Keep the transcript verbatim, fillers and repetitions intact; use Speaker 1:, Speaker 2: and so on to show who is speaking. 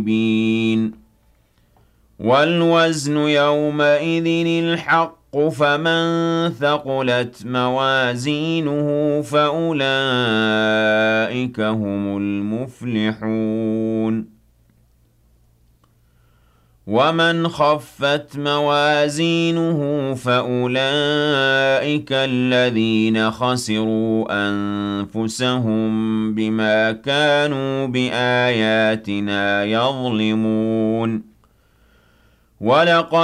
Speaker 1: مبين والوزن يومئذ الحق فمن ثقلت موازينه فأولئك هم المفلحون ومن خفت موازينه فأولئك الذين خسروا أنفسهم بما كانوا بآياتنا يظلمون ولقد